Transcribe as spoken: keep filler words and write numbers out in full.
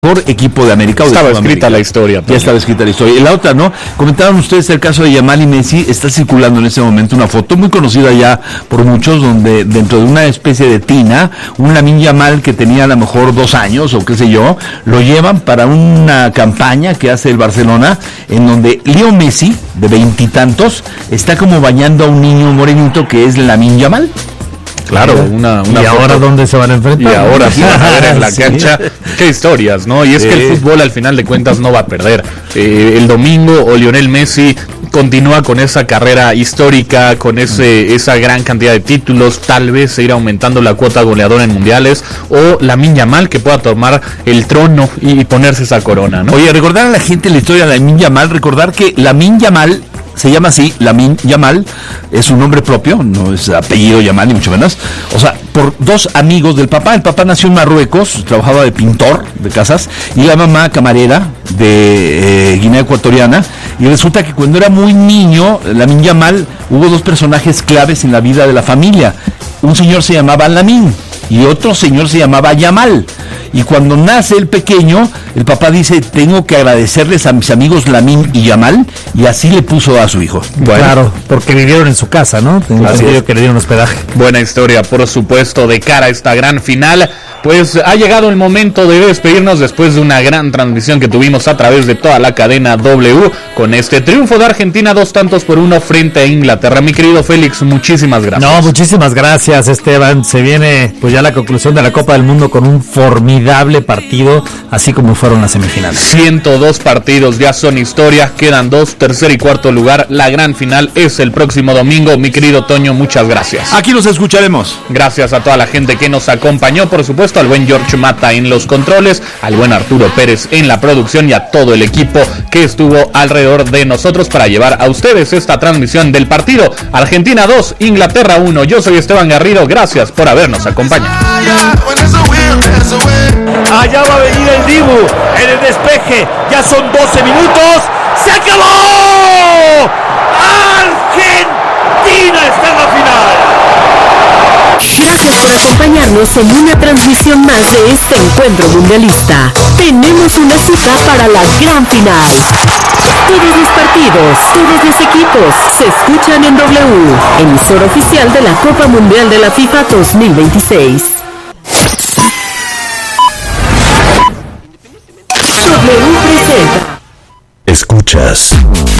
mejor equipo de América. O estaba de escrita la historia. Ya estaba escrita la historia. Y la otra, ¿no? Comentaban ustedes el caso de Yamal y Messi. Está circulando en este momento una foto muy conocida ya por muchos, donde dentro de una especie de tina, un Lamine Yamal que tenía a lo mejor dos años o qué sé yo, lo llevan para una campaña que hace el Barcelona, en donde Leo Messi, de veintitantos, está como bañando a un niño morenito que es Lamine Yamal. Claro, una, una ¿Y foto. ahora dónde se van a enfrentar? Y ahora sí van a ver en la Sí. cancha. Qué historias, ¿no? Y es Sí. que el fútbol al final de cuentas no va a perder. Eh, el domingo o Lionel Messi continúa con esa carrera histórica, con ese esa gran cantidad de títulos, tal vez se irá aumentando la cuota goleadora en mundiales, o Lamine Yamal que pueda tomar el trono y ponerse esa corona, ¿no? Oye, recordar a la gente la historia de Lamine Yamal, recordar que Lamine Yamal se llama así, Lamine Yamal, es un nombre propio, no es apellido Yamal ni mucho menos, o sea, por dos amigos del papá. El papá nació en Marruecos, trabajaba de pintor de casas, y la mamá camarera de eh, Guinea Ecuatoriana, y resulta que cuando era muy niño, Lamine Yamal, hubo dos personajes claves en la vida de la familia. Un señor se llamaba Lamine y otro señor se llamaba Yamal. Y cuando nace el pequeño, el papá dice, tengo que agradecerles a mis amigos Lamine y Yamal, y así le puso a su hijo. Bueno, claro, porque vivieron en su casa, ¿no? Tengo entendido que le dieron hospedaje. Buena historia, por supuesto, de cara a esta gran final. Pues ha llegado el momento de despedirnos después de una gran transmisión que tuvimos a través de toda la cadena W con este triunfo de Argentina, dos tantos por uno frente a Inglaterra. Mi querido Félix, muchísimas gracias. No, muchísimas gracias, Esteban. Se viene pues ya la conclusión de la Copa del Mundo con un formidable partido, así como fueron las semifinales. ciento dos partidos ya son historia, quedan dos, tercer y cuarto lugar. La gran final es el próximo domingo. Mi querido Toño, muchas gracias. Aquí los escucharemos. Gracias a toda la gente que nos acompañó, por supuesto al buen George Mata en los controles, al buen Arturo Pérez en la producción y a todo el equipo que estuvo alrededor de nosotros para llevar a ustedes esta transmisión del partido. Argentina dos, Inglaterra uno. Yo soy Esteban Garrido, gracias por habernos acompañado. Allá va a venir el Dibu en el despeje, ya son doce minutos, ¡se acabó! ¡Argentina está en la final! Gracias por acompañarnos en una transmisión más de este encuentro mundialista. Tenemos una cita para la gran final. Todos los partidos, todos los equipos se escuchan en W, emisora oficial de la Copa Mundial de la FIFA dos mil veintiséis. W presenta. Escuchas